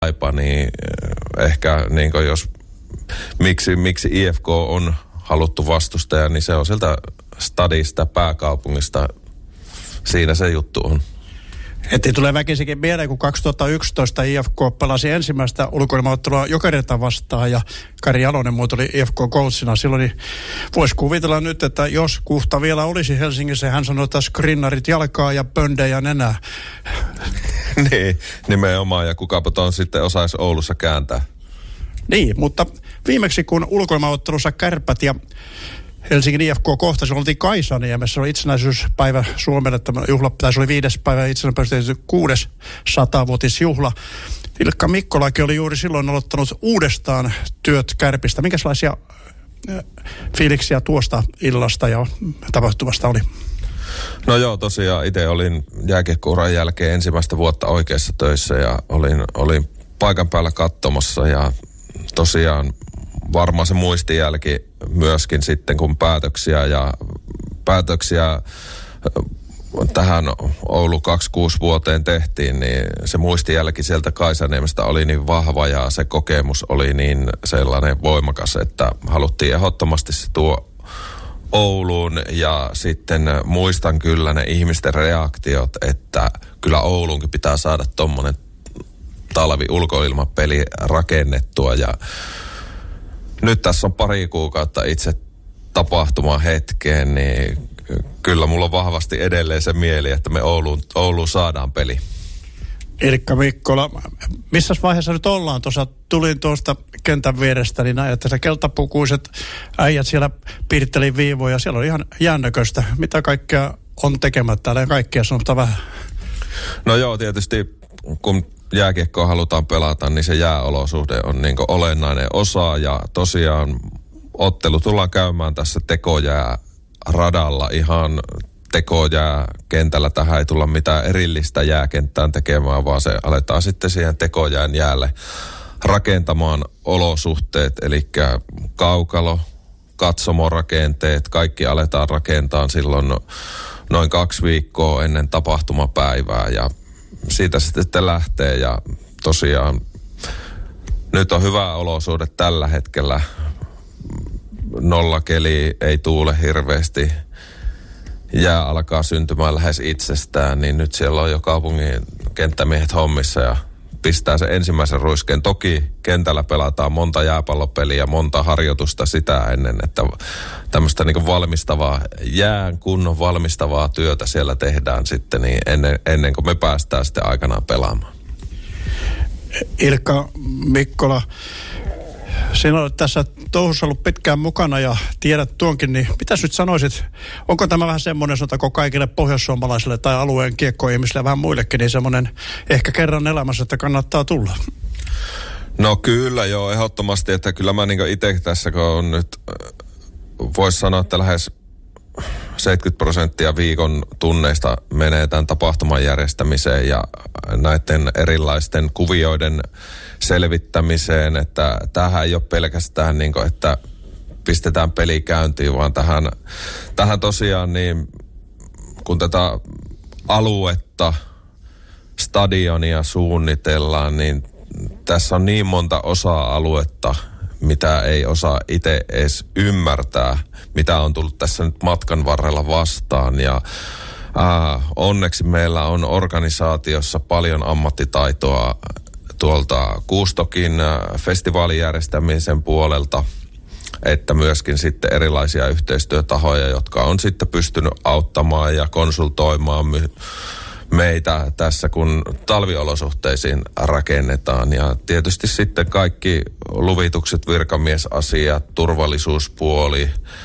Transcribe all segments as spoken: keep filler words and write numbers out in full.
Saipa, niin ehkä niin kuin jos miksi, miksi I F K on haluttu vastustaja, niin se on sieltä stadista, pääkaupungista. Siinä se juttu on. Heti tulee väkisikin mieleen, kun kaksituhattayksitoista I F K pelasi ensimmäistä ulkoilmaottelua Jokereita vastaan ja Kari Jalonen muut oli I F K-coachina. Silloin niin voisi kuvitella nyt, että jos Kuhta vielä olisi Helsingissä, hän sanoi, että skrinnarit jalkaa ja pöndejä nenää. Niin, nimenomaan. Ja kukapa ton sitten osaisi Oulussa kääntää. Niin, mutta viimeksi kun ulkoilmaottelussa Kärpät ja Helsingin I F K kohtasi, oltiin Kaisaniemessä, se oli itsenäisyyspäivä Suomelle, tämä juhla, tai se oli viides päivä itsenäisyyspäivä, kuudes satavuotisjuhla. Ilkka Mikkolakin oli juuri silloin aloittanut uudestaan työt Kärpistä. Minkälaisia fiiliksiä tuosta illasta ja tapahtumasta oli? No joo, tosiaan itse olin jääkiekko-uran jälkeen ensimmäistä vuotta oikeassa töissä ja olin, olin paikan päällä katsomassa ja tosiaan varmaan se muistijälki myöskin sitten, kun päätöksiä ja päätöksiä tähän Oulu kaksikymmentäkuusi vuoteen tehtiin, niin se muistijälki sieltä Kaisaniemestä oli niin vahva ja se kokemus oli niin sellainen voimakas, että haluttiin ehdottomasti se tuo Ouluun ja sitten muistan kyllä ne ihmisten reaktiot, että kyllä Ouluunkin pitää saada tommonen talvi-ulkoilmapeli rakennettua ja nyt tässä on pari kuukautta itse tapahtuman hetkeen, niin kyllä mulla on vahvasti edelleen se mieli, että me Ouluun, Ouluun saadaan peli. Ilkka Mikkola, missä vaiheessa nyt ollaan? Tuossa tulin tuosta kentän vierestä, niin näin, että se keltapukuiset äijät siellä piirteli viivoja. Siellä on ihan jäännököistä. Mitä kaikkea on tekemättä täällä ja kaikkea sanotaan vähän? No joo, tietysti kun jääkiekkoa halutaan pelata, niin se jääolosuhde on niin kuin olennainen osa ja tosiaan ottelu tullaan käymään tässä tekojää radalla ihan tekojää kentällä. Tähän ei tulla mitään erillistä jääkenttään tekemään, vaan se aletaan sitten siihen tekojään jäälle rakentamaan olosuhteet, eli kaukalo, katsomorakenteet, kaikki aletaan rakentaa silloin noin kaksi viikkoa ennen tapahtumapäivää ja siitä sitten lähtee ja tosiaan nyt on hyvä olosuhde tällä hetkellä. Nollakeli, ei tuule hirveästi. Jää alkaa syntymään lähes itsestään, niin nyt siellä on jo kaupungin kenttämiehet hommissa ja pistää se ensimmäisen ruiskeen. Toki kentällä pelataan monta jääpallopeliä, monta harjoitusta sitä ennen, että tämmöistä niin kuin valmistavaa, jään kunnon valmistavaa työtä siellä tehdään sitten niin ennen, ennen kuin me päästään sitten aikanaan pelaamaan. Ilkka Mikkola, sinä olet tässä touhussa ollut pitkään mukana ja tiedät tuonkin, niin mitäs nyt sanoisit? Onko tämä vähän semmoinen, sanotaanko kaikille pohjoissuomalaisille tai alueen kiekkoihmisille ja vähän muillekin, niin semmoinen ehkä kerran elämässä, että kannattaa tulla? No kyllä joo, ehdottomasti, että kyllä mä niin itse tässä, kun on nyt, voisi sanoa, että lähes seitsemänkymmentä prosenttia viikon tunneista menee tämän tapahtuman järjestämiseen ja näiden erilaisten kuvioiden selvittämiseen, että tämähän ei ole pelkästään niin kuin, että pistetään peli käyntiin, vaan tähän, tähän tosiaan niin, kun tätä aluetta, stadionia suunnitellaan, niin tässä on niin monta osa-aluetta, mitä ei osaa itse edes ymmärtää, mitä on tullut tässä nyt matkan varrella vastaan. Ja ää, onneksi meillä on organisaatiossa paljon ammattitaitoa tuolta Kuustokin festivaalijärjestämisen puolelta, että myöskin sitten erilaisia yhteistyötahoja, jotka on sitten pystynyt auttamaan ja konsultoimaan my- meitä tässä, kun talviolosuhteisiin rakennetaan. Ja tietysti sitten kaikki luvitukset, virkamiesasiat, turvallisuuspuoli,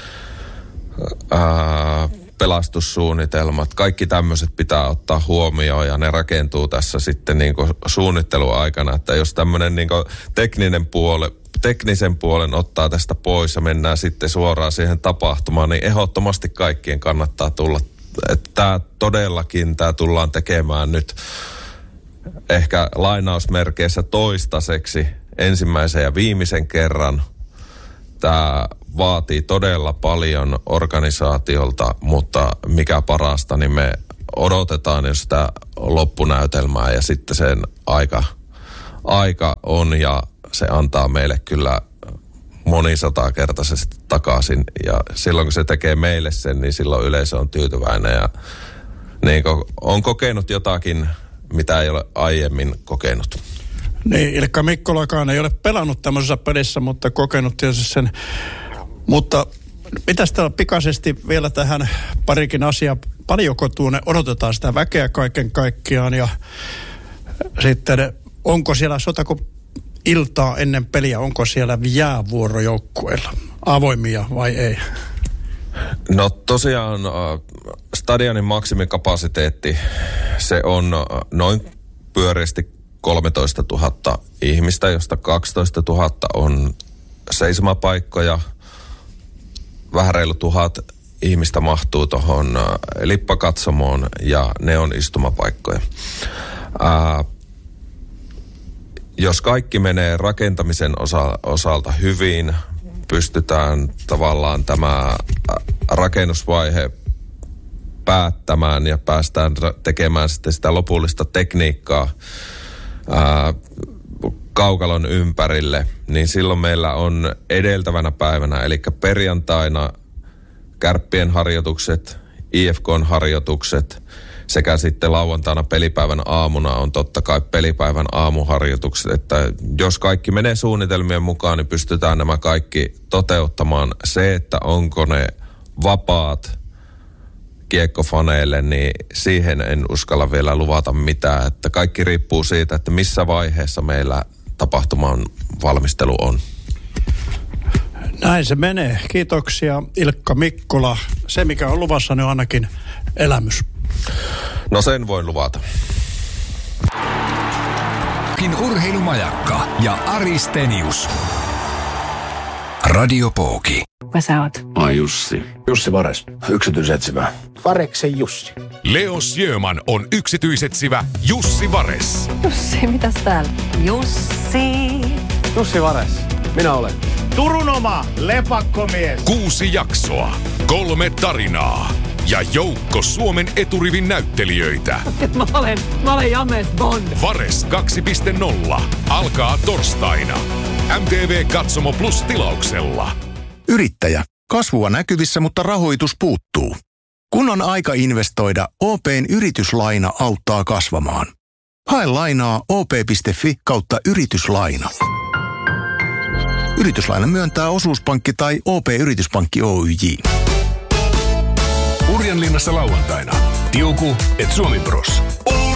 ää, pelastussuunnitelmat, kaikki tämmöiset pitää ottaa huomioon ja ne rakentuu tässä sitten niin kuin suunnitteluaikana, että jos tämmöinen niin kuin tekninen puoli, teknisen puolen ottaa tästä pois ja mennään sitten suoraan siihen tapahtumaan, niin ehdottomasti kaikkien kannattaa tulla. Että tämä todellakin, tämä tullaan tekemään nyt ehkä lainausmerkeissä toistaiseksi ensimmäisen ja viimeisen kerran. Tämä vaatii todella paljon organisaatiolta, mutta mikä parasta, niin me odotetaan jo sitä loppunäytelmää ja sitten sen aika, aika on ja se antaa meille kyllä monisatakertaisesti takaisin. Ja silloin kun se tekee meille sen, niin silloin yleisö on tyytyväinen ja niin on kokenut jotakin, mitä ei ole aiemmin kokenut. Niin, Ilkka Mikkolakaan ei ole pelannut tämmöisessä pelissä, mutta kokenut tietysti sen. Mutta mitäs täällä pikaisesti vielä tähän parikin asiaa. Paljonko tuonne odotetaan sitä väkeä kaiken kaikkiaan ja sitten onko siellä sotako iltaa ennen peliä, onko siellä jäävuorojoukkueilla avoimia vai ei? No tosiaan stadionin maksimikapasiteetti, se on noin pyöreästi kolmetoista tuhatta ihmistä, josta kaksitoista tuhatta on seisomapaikkoja. Vähän reilu tuhat ihmistä mahtuu tuohon lippakatsomoon ja ne on istumapaikkoja. Ää, jos kaikki menee rakentamisen osa, osalta hyvin, pystytään tavallaan tämä rakennusvaihe päättämään ja päästään tekemään sitten sitä lopullista tekniikkaa ää, kaukalon ympärille, niin silloin meillä on edeltävänä päivänä, eli perjantaina Kärppien harjoitukset, I F K:n harjoitukset sekä sitten lauantaina pelipäivän aamuna on totta kai pelipäivän aamuharjoitukset, että jos kaikki menee suunnitelmien mukaan, niin pystytään nämä kaikki toteuttamaan. Se, että onko ne vapaat kiekkofaneille, niin siihen en uskalla vielä luvata mitään, että kaikki riippuu siitä, että missä vaiheessa meillä tapahtuman valmistelu on. Näin se menee. Kiitoksia Ilkka Mikkola. Se, mikä on luvassa, niin on ainakin elämys. No sen voin luvata. Kin urheilumajakka ja Ari Stenius. Radio Pooki. Kuka sä oot? Ai Jussi. Jussi Vares. Yksityisetsivä. Vareksen Jussi. Leo Sjöman on yksityisetsivä Jussi Vares. Jussi, mitäs täällä? Jussi. Jussi Vares. Minä olen. Turun oma lepakkomies. Kuusi jaksoa, kolme tarinaa ja joukko Suomen eturivin näyttelijöitä. Mä olen, mä olen James Bond. Vares kaksi piste nolla alkaa torstaina. M T V Katsomo Plus -tilauksella. Yrittäjä. Kasvua näkyvissä, mutta rahoitus puuttuu. Kun on aika investoida, O P:n yrityslaina auttaa kasvamaan. Hae lainaa op piste fi kautta yrityslaina. Yrityslaina myöntää osuuspankki tai O P-yrityspankki Oyj. Urjanlinnassa lauantaina. Tiuku et Suomi Bros.